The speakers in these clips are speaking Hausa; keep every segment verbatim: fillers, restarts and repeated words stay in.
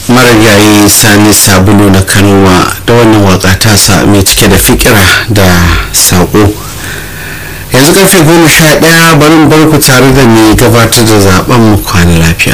marigayi Sani Sabulu na Kanowa da wannan waka tasa mai cike da fikira da saƙo. Yanzu karfe goma sha ɗaya barin barku tare da mai gabatar da zaben mu kwana lafiya.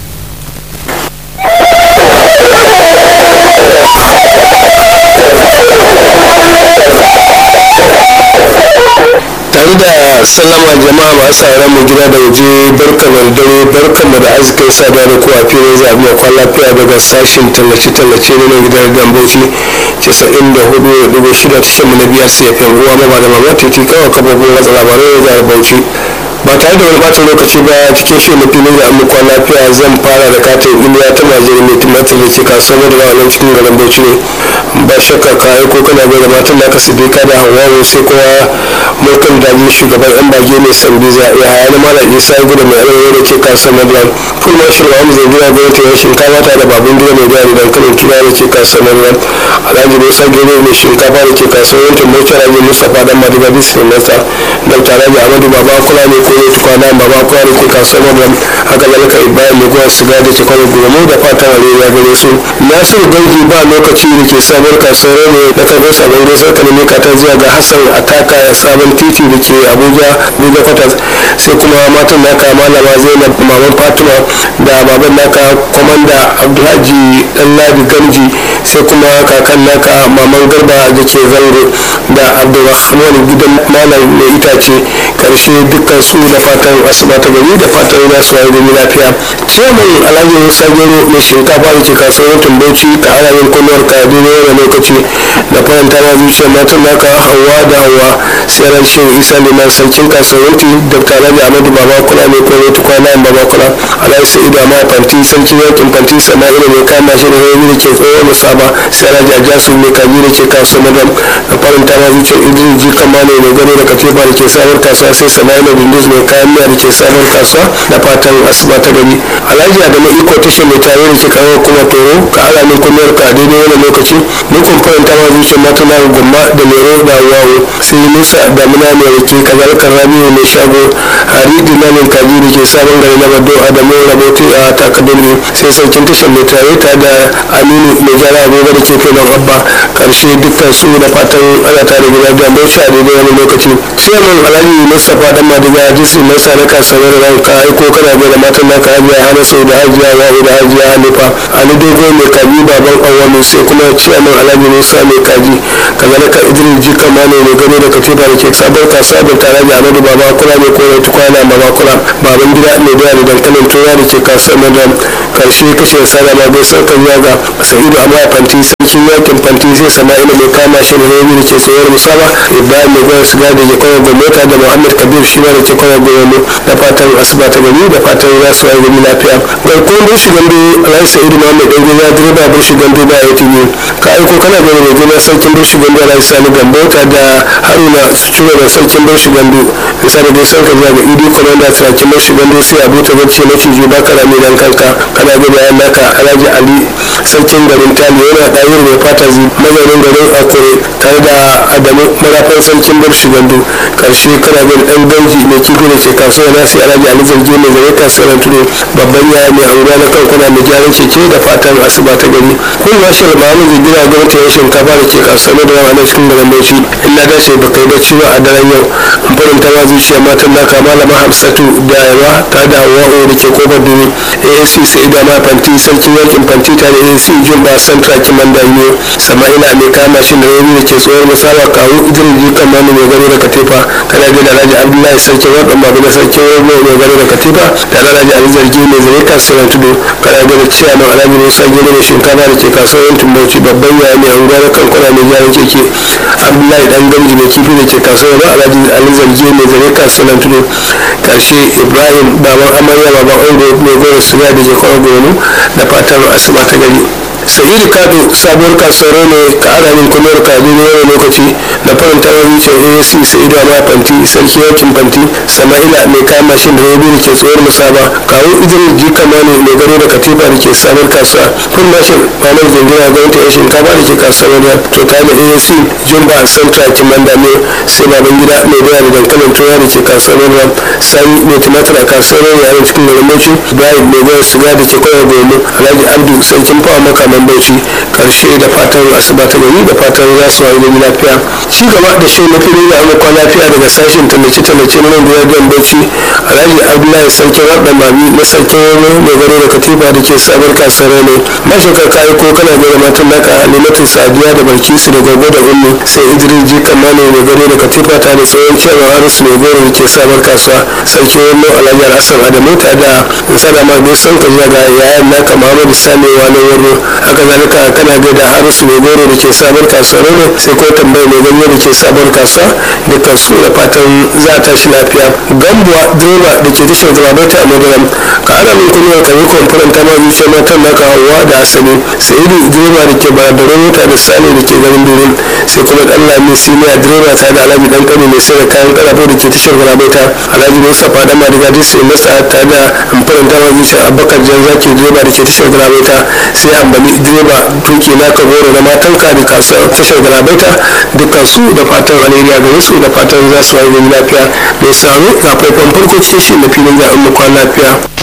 tare da sallama jama'a masu sauran mu gida da waje barkamu da dare barkamu da arzikin saduwa da kuwa filin zaɓi a kwan lafiya daga sashen tallace-tallace na nan gidan gamboci casa'in da hudu da dubu shida tashin mu na biyar sai ya ruwa maba da mama titi kawai kafofin watsa labarai da bauchi ba tare da wani bata lokaci ba cikin shi na filin zaɓi kwan lafiya zan fara da katin iliya ta majiyar mai tumatir da ke kasuwar da rawanin cikin garin bauchi ne ba shakka kayi ko kana bai da matan da aka sidika da hawaii sai kowa mulkin daji shugaban yan bage mai saudiza ya haya na mala isa gudu mai arewa da ke kasuwar madran full marshal wa zai gina gwamnati ya shinkafa ta da babun gida mai gari don kanin tura da ke kasuwar madran alhaji musa gero mai shinkafa da ke kasuwar yankin bauchi alhaji mustapha dan madiga disney nasa dr alhaji amadu baba kula ne ko ya tukwana baba kula da ke kasuwar madran haka zalika ibrahim mai gowa siga da ke kwanar gurmu da fatan alheri ya gare su nasiru dangi ba lokaci da ke sabuwar kasuwar ne na karfin sabon gaisar kalmi ta zuwa ga hassan ataka ya sabon titi da ke abuja buga kwatas sai kuma matan naka malama zainab maman fatima da baban naka kwamanda abdulhaji ɗanladi gamji sai kuma kakan naka maman garba da ke zango da abdulrahman gidan malam mai itace karshe dukkan su da fatan asuba ta gari da fatan za su waye gari lafiya ciyaman alhaji musa gero mai shinkafa da ke kasuwar tumbauci ta alamin kullum ka daidai wani lokaci da faranta ma zuciyar matan naka hawa da hawa sai ran shi isa liman sarkin kasuwanci dr alhaji amadu baba kula mai kore tukwana baba kula alhaji sa'idu amma fanti sarkin yakin fanti sama'ila mai kama shi da rauni da ke tsohon musaba sai alhaji ajasu mai kaji da ke kasuwa madam da faranta ma zuciyar idris ji kama ne mai gano da katifa da ke sabuwar kasuwa sai sama'ila bindus mai kayan miya da ke sabuwar kasuwa da fatan asuba ta gari alhaji adamu iko tasha mai tare da ke kawo kuma toro ka alamin kulliyar ka daidai wani lokaci nukun faranta ma zuciyar mata na gumma da lero da wawo sai musa damina mai rake kazalkar rabiu mai shago haridi namin kaji da ke sabon gari na bado adamu rabotu a takadurri sai sarkin tashar mai tare ta da aminu mai gyara agogo da ke filin abba karshe dukkan su da fatan ana tare gida da bauchi a daidai wani lokaci ciyaman alhaji mustapha dan madiga jisi masa na kasuwar ran ka aiko kana bai da matan naka hajiya hana sau da hajiya yawo da hajiya hanifa ali dogo mai kaji baban awwalu sai kuma ciyaman alhaji musa mai kaji kazalika idris ji kama ne mai gano da katifa da ke sabon kasuwa da tare da amadu baba kula mai kore tukwana baba kula baban gida mai doya da dankalin tura da ke kasuwar madam karshe kashe sada ma bai san kan yaga sa'idu amma fanti sarkin yakin fanti sai sama'ila mai kama shi da rabi da ke tsayar musaba ibrahim mai goya siga da ke kwanar gwamnati da muhammad kabir shi da ke kwanar gwamnati da fatan asuba ta gani da fatan za su yi gani lafiya garkuwar burshi gando alhaji sa'idu muhammad ɗan gida direba burshi gando ba ya tuni ka aiko kana gani mai gina sarkin burshi gando alhaji sani gambota da haruna sutura da sarkin burshi gando misali dai san ka ga idi komanda sarkin burshi gando sai abu ta bacci na ciji ba kana mai dan kanka kana ga bayan naka alhaji ali sarkin garin tali yana ɗayar mai fata zi mazaunin garin akure tare da adamu marafan sarkin burshi gando karshe kana ga dan ganji mai kifi da ke kasuwa na sai alhaji ali zargi mai zare kasuwar tudu babban yaya mai aura na kankuna mai gyaran keke da fatan asuba ta gari kun washe mamu zai gina gwamnati ya shinkafa da ke kasuwa da yawa na cikin garin bauchi in na dace ba kai bacci ba a daren yau farin ta wazi shi matan naka malama hamsatu da yawa ta da hawa'u da ke kofar duni asc sai da ma fanti sarkin yakin fanti ta da asc jin ba santra kiman da ne sama'ila mai kama shi da rauni da ke tsohuwar musaba kawo idin jikan mani mai gano da katifa kana da alhaji abdullahi sarkin wadda babu da sarkin wani mai gano da katifa da alhaji ali zargi mai zai kasuwar tudu kana da ciyaman alhaji musa gero mai shinkafa da ke kasuwar tumbauci babban yaya mai anguwa na kankuna mai gyaran keke abdullahi dan gamji mai kifi da ke kasuwar ba alhaji ali zargi mai zai kasuwar tudu karshe ibrahim baban amarya baban ango mai goro siga da ke kawo gonu da fatan asuba ta gari sa'idu kado sabuwar kasuwar ne ka ara min kullum ka bi wani lokaci da faranta wa zuciyar A S C sa'idu amma fanti sarki yakin fanti sama'ila mai kayan mashin da rabi da ke tsohuwar musaba kawo idris ji kamani mai gado da katifa da ke sabuwar kasuwa kun mashin ranar zingira gwamnati ya shinkafa da ke kasuwar da to kayan A S C jumba central kimanda ne sai baban gida mai doya da dankalin toya da ke kasuwar da sani mai tumatir a kasuwar yayin cikin garin bauchi ibrahim mai doya siga da ke kwaya gomu alhaji abdu sarkin fawa makaman bauchi karshe da fatan asuba ta gari da fatan za su wani gani lafiya ci gaba da shi na fili da amurka lafiya daga sashen tallace-tallace na nan da yadda bauchi alhaji abdullahi sarkin raɗa mami na sarkin wani mai gano da katifa da ke sabar kasuwar ne mashakar kayi ko kana da matan naka halimatu sadiya da barkisu da gogo da ummi sai idris ji kamani mai gano da katifa ta da tsohon cewa harisu mai goro da ke sabar kasuwa sarkin wani alhaji alhassan adamu ta da sadama bai san ka ga yayan naka muhammadu sani wani wuro haka zalika kana ga da harisu mai goro da ke sabar kasuwa ne sai ko tambayi mai gano da ke sabar kasuwa dukkan su da fatan za a tashi lafiya gambuwa direba da ke tashar gabata a madaram ka ana min kuma ka yi kwamfuran ta ma zuciya matan naka hawa da asali sai yi direba da ke badaron mota da sani da ke garin birin sai kuma dan lami siniya direba ta da alhaji dan kano mai sai da kayan karafo da ke tashar gabata alhaji musa fada ma daga dai sai masa ta da amfanin ta ma zuciya abubakar jan zaki direba da ke tashar gabata sai ambali direba tuki naka goro da matan ka da kasuwar tashar gabata dukkan su da fatan alheri a gare su da fatan za su wayi lafiya mai saro ga faifan farko cikin shi na filin zaɓen mu kwana lafiya.